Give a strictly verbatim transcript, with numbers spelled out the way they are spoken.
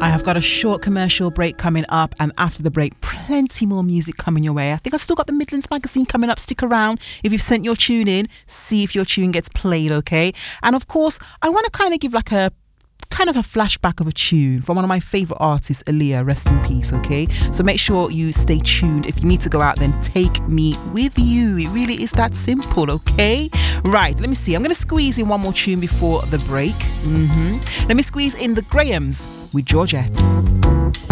I have got a short commercial break coming up, and after the break, plenty more music coming your way. I think I've still got the Midlands Magazine coming up. Stick around. If you've sent your tune in, see if your tune gets played, okay? And of course, I want to kind of give like a kind of a flashback of a tune from one of my favorite artists, Aaliyah, rest in peace, okay? So make sure you stay tuned. If you need to go out, then take me with you. It really is that simple, okay? Right, let me see. I'm going to squeeze in one more tune before the break. Mm-hmm. Let me squeeze in the Grahams with Georgette.